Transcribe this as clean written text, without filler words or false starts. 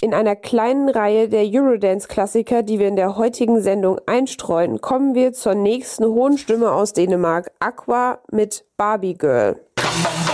In einer kleinen Reihe der Eurodance-Klassiker, die wir in der heutigen Sendung einstreuen, kommen wir zur nächsten hohen Stimme aus Dänemark, Aqua mit Barbie Girl.